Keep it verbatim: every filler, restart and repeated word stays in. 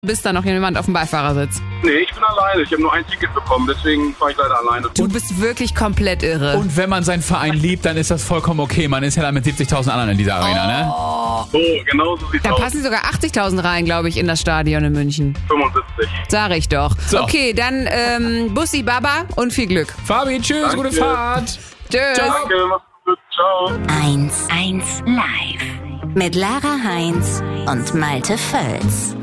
Bist da noch jemand auf dem Beifahrersitz? Nee, ich bin alleine. Ich habe nur ein Ticket bekommen, deswegen fahre ich leider alleine. Du bist wirklich komplett irre. Und wenn man seinen Verein liebt, dann ist das vollkommen okay. Man ist ja dann mit siebzigtausend anderen in dieser Arena, ne? So, genau so sieht's Da aus. passen sogar achtzigtausend rein, glaube ich, in das Stadion in München. fünfundsiebzig. Sag ich doch. So. Okay, dann ähm, Bussi Baba und viel Glück. Fabi, tschüss, Danke. gute Fahrt. Tschüss. Danke, mach's gut. Ciao. eins eins live mit Lara Heinz und Malte Völz.